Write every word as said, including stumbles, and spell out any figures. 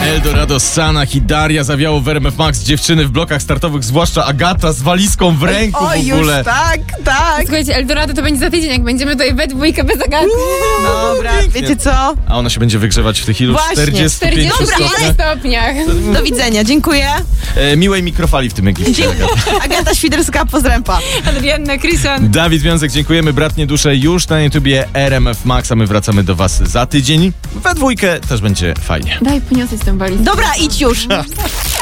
Eldorado, Sanach i Daria zawiało w R M F Max. Dziewczyny w blokach startowych, zwłaszcza Agata z walizką w ręku. O, w ogóle. już tak, tak. Słuchajcie, Eldorado to będzie za tydzień, jak będziemy tutaj we dwójkę bez Agaty. Dobra, wiecie co? A ona się będzie wygrzewać w tych ilu? Właśnie, czterdziestu pięciu czterdziestu stopniach. stopniach. Do widzenia, dziękuję. E, miłej mikrofali w tym Egipcie. Agata Świderska, pozdrępa. Adrianna Krysan. Dawid Wiązek, dziękujemy. Bratnie dusze już na YouTubie R M F Max, a my wracamy do was za tydzień. We dwójkę też będzie fajnie. Daj poniosę z tą walizką. Dobra, idź już.